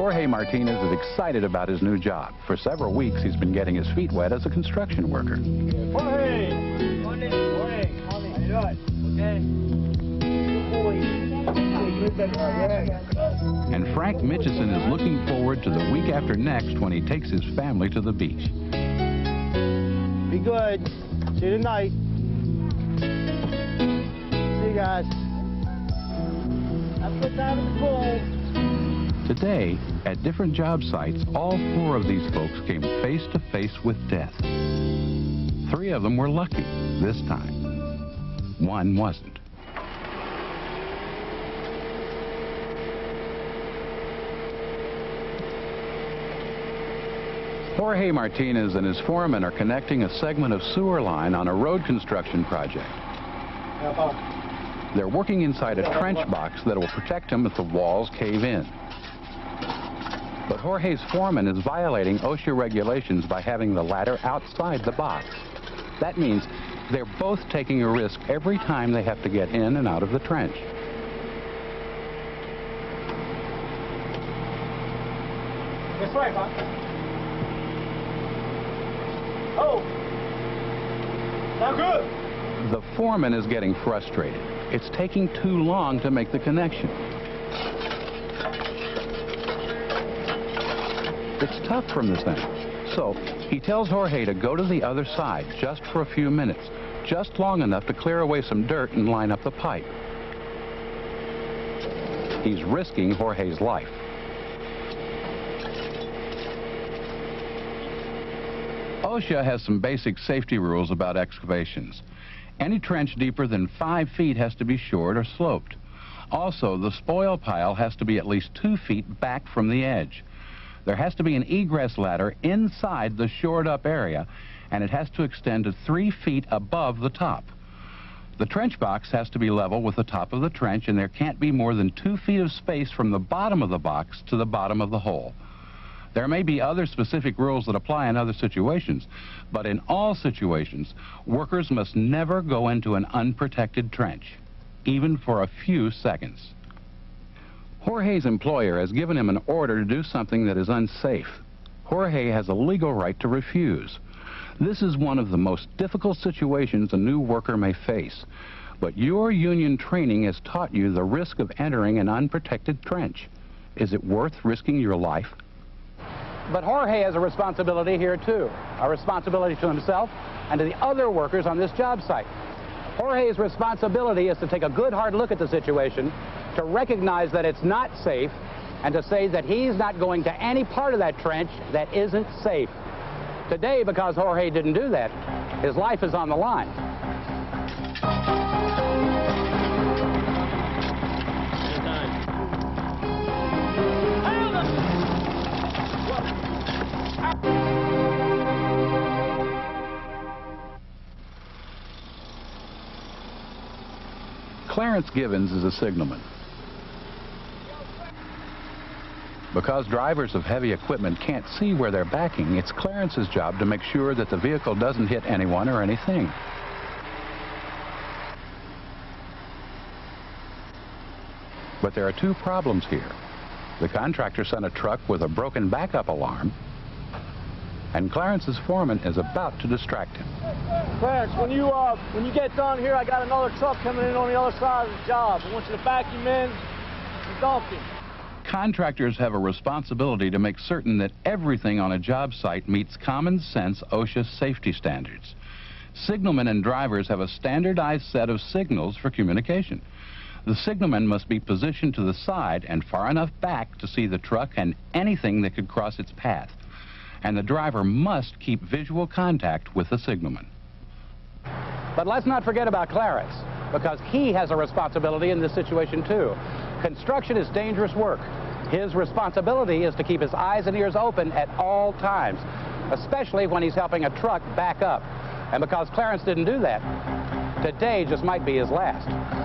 Jorge Martinez is excited about his new job. For several weeks, he's been getting his feet wet as a construction worker. Jorge! Morning. Morning. How you doing? Okay. And Frank Mitchison is looking forward to the week after next when he takes his family to the beach. Be good. See you tonight. See you guys. Have a good time in the pool. Today, at different job sites, all 4 of these folks came face to face with death. 3 of them were lucky this time. 1 wasn't. Jorge Martinez and his foreman are connecting a segment of sewer line on a road construction project. They're working inside a trench box that will protect them if the walls cave in. But Jorge's foreman is violating OSHA regulations by having the ladder outside the box. That means they're both taking a risk every time they have to get in and out of the trench. That's right, Bob. Oh! Not good! The foreman is getting frustrated. It's taking too long to make the connection. It's tough from this end. So he tells Jorge to go to the other side just for a few minutes, just long enough to clear away some dirt and line up the pipe. He's risking Jorge's life. OSHA has some basic safety rules about excavations. Any trench deeper than 5 feet has to be shored or sloped. Also, the spoil pile has to be at least 2 feet back from the edge. There has to be an egress ladder inside the shored up area, and it has to extend to 3 feet above the top. The trench box has to be level with the top of the trench, and there can't be more than 2 feet of space from the bottom of the box to the bottom of the hole. There may be other specific rules that apply in other situations, but in all situations, workers must never go into an unprotected trench, even for a few seconds. Jorge's employer has given him an order to do something that is unsafe. Jorge has a legal right to refuse. This is one of the most difficult situations a new worker may face, but your union training has taught you the risk of entering an unprotected trench. Is it worth risking your life? But Jorge has a responsibility here too, a responsibility to himself and to the other workers on this job site. Jorge's responsibility is to take a good hard look at the situation, to recognize that it's not safe, and to say that he's not going to any part of that trench that isn't safe. Today, because Jorge didn't do that, his life is on the line. Clarence Givens is a signalman. Because drivers of heavy equipment can't see where they're backing, it's Clarence's job to make sure that the vehicle doesn't hit anyone or anything. But there are 2 problems here. The contractor sent a truck with a broken backup alarm, and Clarence's foreman is about to distract him. Clarence, when you get done here, I got another truck coming in on the other side of the job. I want you to back him in and dump him. Contractors have a responsibility to make certain that everything on a job site meets common sense OSHA safety standards. Signalmen and drivers have a standardized set of signals for communication. The signalman must be positioned to the side and far enough back to see the truck and anything that could cross its path. And the driver must keep visual contact with the signalman. But let's not forget about Clarence, because he has a responsibility in this situation too. Construction is dangerous work. His responsibility is to keep his eyes and ears open at all times, especially when he's helping a truck back up. And because Clarence didn't do that, today just might be his last.